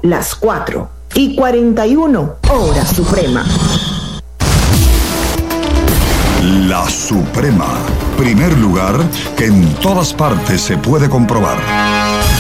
las 4:41, hora suprema. La Suprema, primer lugar que en todas partes se puede comprobar.